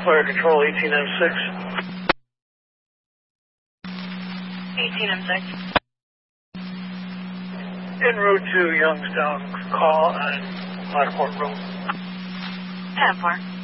Fire Control 18M6. 18M6. En route to Youngstown, call on Matterport Road. 10-4.